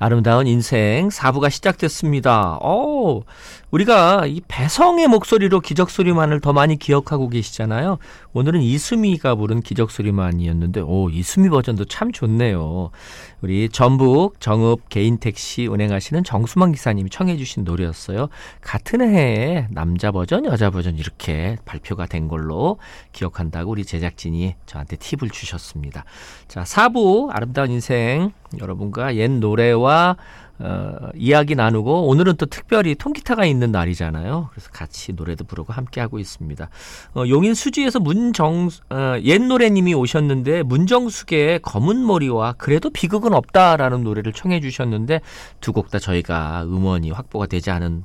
아름다운 인생 4부가 시작됐습니다. 우리가 이 배성의 목소리로 기적소리만을 더 많이 기억하고 계시잖아요. 오늘은 이수미가 부른 기적소리만이었는데 이수미 버전도 참 좋네요. 우리 전북 정읍 개인택시 운행하시는 정수만 기사님이 청해 주신 노래였어요. 같은 해에 남자 버전, 여자 버전 이렇게 발표가 된 걸로 기억한다고 우리 제작진이 저한테 팁을 주셨습니다. 자, 4부 아름다운 인생 여러분과 옛 노래와 이야기 나누고 오늘은 또 특별히 통기타가 있는 날이잖아요. 그래서 같이 노래도 부르고 함께하고 있습니다. 용인 수지에서 옛 노래님이 오셨는데 문정숙의 검은 머리와 그래도 비극은 없다라는 노래를 청해 주셨는데 두 곡 다 저희가 음원이 확보가 되지 않은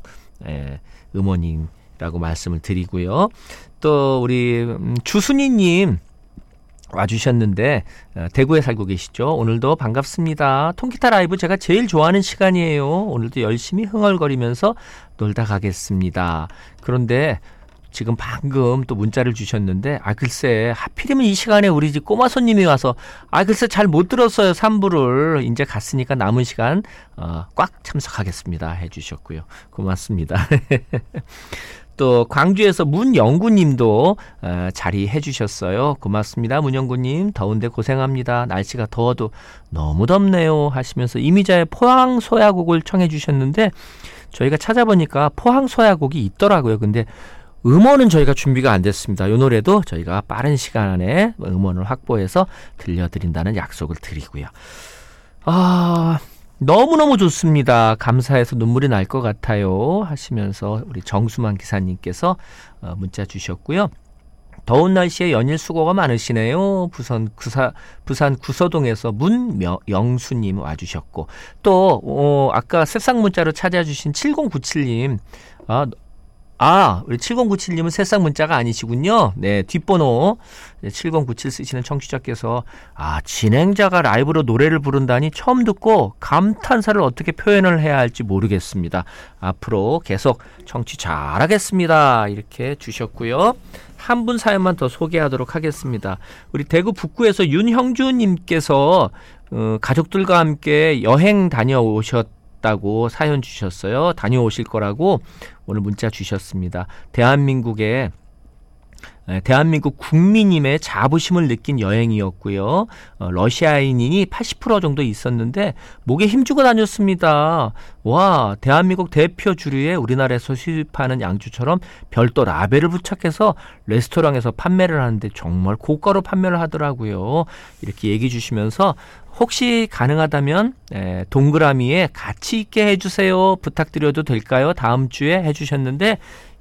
음원이라고 말씀을 드리고요. 또 우리 주순이님 와주셨는데 대구에 살고 계시죠. 오늘도 반갑습니다. 통기타 라이브 제가 제일 좋아하는 시간이에요. 오늘도 열심히 흥얼거리면서 놀다 가겠습니다. 그런데 지금 방금 또 문자를 주셨는데 글쎄 하필이면 이 시간에 우리 집 꼬마 손님이 와서 글쎄 잘 못 들었어요. 3부를 이제 갔으니까 남은 시간 꽉 참석하겠습니다 해주셨고요. 고맙습니다. 또 광주에서 문영구님도 자리해 주셨어요. 고맙습니다. 문영구님 더운데 고생합니다. 날씨가 더워도 너무 덥네요 하시면서 이미자의 포항소야곡을 청해 주셨는데 저희가 찾아보니까 포항소야곡이 있더라고요. 근데 음원은 저희가 준비가 안 됐습니다. 이 노래도 저희가 빠른 시간 안에 음원을 확보해서 들려드린다는 약속을 드리고요. 너무너무 좋습니다. 감사해서 눈물이 날 것 같아요 하시면서 우리 정수만 기사님께서 문자 주셨고요. 더운 날씨에 연일 수고가 많으시네요. 부산 구서동에서 문영수님 와주셨고 또 아까 새싹 문자로 찾아주신 7097님 우리 7097님은 새싹 문자가 아니시군요. 네, 뒷번호 7097 쓰시는 청취자께서 진행자가 라이브로 노래를 부른다니 처음 듣고 감탄사를 어떻게 표현을 해야 할지 모르겠습니다. 앞으로 계속 청취 잘하겠습니다. 이렇게 주셨고요. 한 분 사연만 더 소개하도록 하겠습니다. 우리 대구 북구에서 윤형주님께서 가족들과 함께 여행 다녀오셨다고 사연 주셨어요. 다녀오실 거라고 오늘 문자 주셨습니다. 대한민국 국민님의 자부심을 느낀 여행이었고요. 러시아인이 80% 정도 있었는데 목에 힘주고 다녔습니다. 와, 대한민국 대표 주류의 우리나라에서 수입하는 양주처럼 별도 라벨을 부착해서 레스토랑에서 판매를 하는데 정말 고가로 판매를 하더라고요. 이렇게 얘기해 주시면서 혹시 가능하다면 동그라미에 같이 있게 해주세요. 부탁드려도 될까요? 다음 주에 해주셨는데